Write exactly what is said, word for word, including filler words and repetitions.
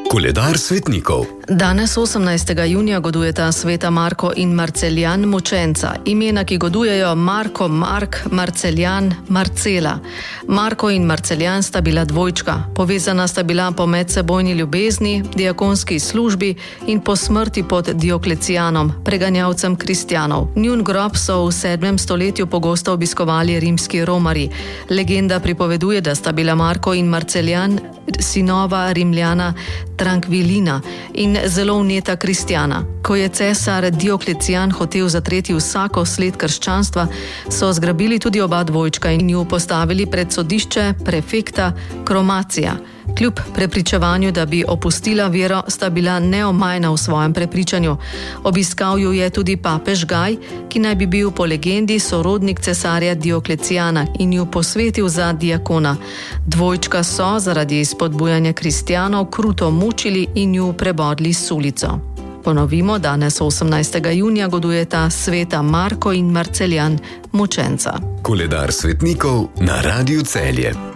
Koledar svetnikov. Danes osemnajstega junija godujeta sveta Marko in Marceljan Mučenca. Imena, ki godujejo: Marko, Mark, Marceljan, Marcela. Marko in Marceljan sta bila dvojčka. Povezana sta bila po medsebojni ljubezni, diakonski službi in po smrti pod Dioklecijanom, preganjavcem kristjanov. Njun grob so v sedmem stoletju pogosto obiskovali rimski romarji. Legenda pripoveduje, da sta bila Marko in Marceljan sinova Rimljana Trankvilina in zelo vneta kristjana. Ko je cesar Dioklecijan hotel zatreti vsako sled krščanstva, so zgrabili tudi oba dvojčka in ju postavili pred sodišče prefekta Kromacija. Kljub prepričevanju, da bi opustila vero, sta bila neomajna v svojem prepričanju. Obiskal ju je tudi papež Gaj, ki naj bi bil po legendi sorodnik cesarja Dioklecijana in ju posvetil za diakona. Dvojčka so zaradi spodbujanja kristjanov kruto mučili in ju prebodli s sulico. Ponovimo, danes osemnajstega junija godujeta sveta Marko in Marceljan Mučenca. Koledar svetnikov na Radiu Celje.